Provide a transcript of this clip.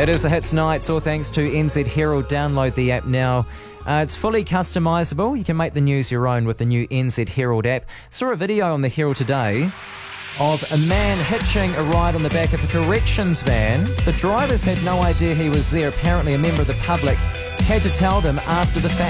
It is the Hits Nights, all thanks to NZ Herald. Download the app now. It's fully customisable. You can make the news your own with the new NZ Herald app. Saw a video on the Herald today of a man hitching a ride on the back of a corrections van. The drivers had no idea he was there. Apparently a member of the public had to tell them after the fact.